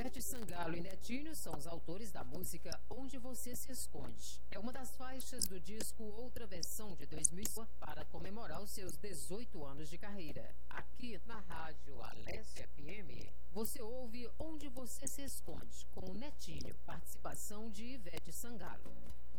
Ivete Sangalo e Netinho são os autores da música Onde Você Se Esconde. É uma das faixas do disco Outra Versão de 2000 para comemorar os seus 18 anos de carreira. Aqui na Rádio Aleste FM, você ouve Onde Você Se Esconde com o Netinho, participação de Ivete Sangalo.